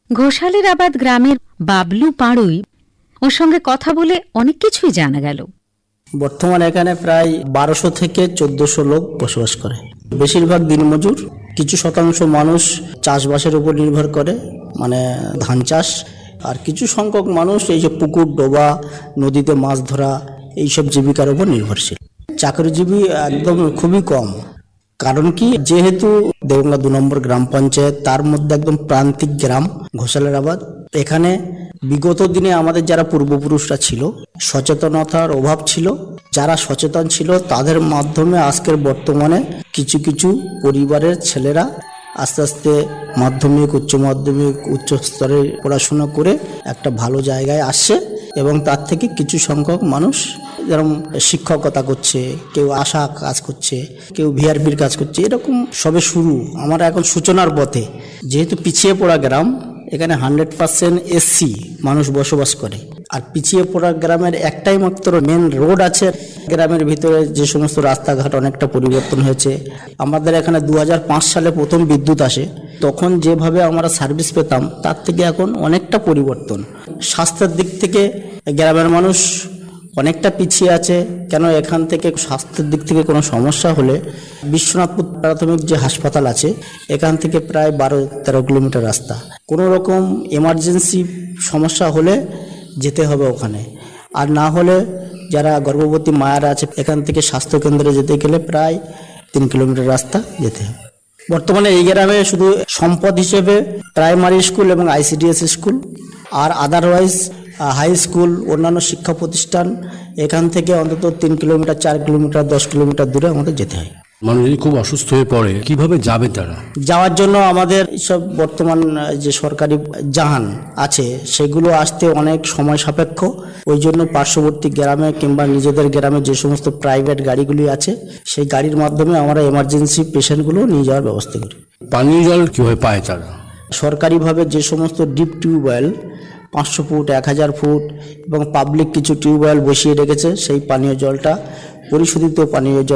ঘোষালের গ্রামের বাবলু পাড়ুই, ওর সঙ্গে কথা বলে অনেক কিছুই জানা গেল। বর্তমানে এখানে প্রায় 1200 থেকে 1400 লোক বসবাস করে। বেশিরভাগ দিনমজুর, কিছু শতাংশ মানুষ চাষবাসের উপর নির্ভর করে, মানে ধান চাষ, আর কিছু সংখ্যক মানুষ এই যে পুকুর, ডোবা, নদীতে মাছ ধরা, এইসব জীবিকার উপর নির্ভরশীল। চাকরিজীবী একদম খুবই কম। কারণ কি, যেহেতু দেওঘা 2 নম্বর গ্রাম পঞ্চায়েত, তার মধ্যে একদম প্রান্তিক গ্রাম ঘোষালেরাবাদ। এখানে বিগত দিনে আমাদের যারা পূর্বপুরুষরা ছিল, সচেতনতার অভাব ছিল। যারা সচেতন ছিল তাদের মাধ্যমে আজকের বর্তমানে কিছু কিছু পরিবারের ছেলেরা আস্তে আস্তে মাধ্যমিক, উচ্চ মাধ্যমিক, উচ্চ স্তরে পড়াশোনা করে একটা ভালো জায়গায় আসছে, এবং তার থেকে কিছু সংখ্যক মানুষ যেরকম শিক্ষকতা করছে, কেউ আশা কাজ করছে, কেউ ভিআরপির কাজ করছে। এরকম সবে শুরু, আমরা এখন সূচনার পথে। যেহেতু পিছিয়ে পড়া গ্রাম, এখানে 100% এসসি মানুষ বসবাস করে। আর পিছিয়ে পড়া গ্রামের একটাই মাত্র মেন রোড আছে। গ্রামের ভিতরে যে সমস্ত রাস্তাঘাট অনেকটা পরিবর্তন হয়েছে। আমাদের এখানে 2005 সালে প্রথম বিদ্যুৎ আসে, তখন যেভাবে আমরা সার্ভিস পেতাম তার থেকে এখন অনেকটা পরিবর্তন। স্বাস্থ্যের দিক থেকে গ্রামের মানুষ অনেকটা পিছিয়ে আছে। কেন, এখান থেকে স্বাস্থ্যের দিক থেকে কোনো সমস্যা হলে বিশ্বনাথপুর প্রাথমিক যে হাসপাতাল আছে, এখান থেকে প্রায় 12-13 কিলোমিটার রাস্তা। কোনো রকম এমার্জেন্সি সমস্যা হলে যেতে হবে ওখানে, আর না হলে যারা গর্ভবতী মায়েরা আছে, এখান থেকে স্বাস্থ্যকেন্দ্রে যেতে গেলে প্রায় 3 কিলোমিটার রাস্তা যেতে হবে। বর্তমানে এই গ্রামে শুধু সম্পদ হিসেবে প্রাইমারি স্কুল এবং আইসিডিএস স্কুল, আর আদারওয়াইজ হাই স্কুল, অন্যান্য শিক্ষা প্রতিষ্ঠান এখান থেকে অন্তত 3 কিলোমিটার, 4 কিলোমিটার, 10 কিলোমিটার দূরে আমাদের যেতে হয়। মানুষ যদি খুব অসুস্থ হয়ে পড়ে, কিভাবে যাবে তারা? যাওয়ার জন্য আমাদের সব বর্তমান যে সরকারি যান আছে, সেগুলো আসতে অনেক সময় সাপেক্ষ। ওই জন্য পার্শ্ববর্তী গ্রামে কিংবা নিজেদের গ্রামে যে সমস্ত প্রাইভেট গাড়িগুলি আছে, সেই গাড়ির মাধ্যমে আমরা এমার্জেন্সি পেশেন্টগুলো নিয়ে যাওয়ার ব্যবস্থা করি। পানীয় জল কিভাবে পায় তারা? সরকারিভাবে যে সমস্ত ডিপ টিউবওয়েল 500 ফুট, 1000 ফুট এবং পাবলিক কিছু টিউবওয়েল বসিয়ে রেখেছে, সেই পানীয় জলটা পরিশোধিত পানীয় জল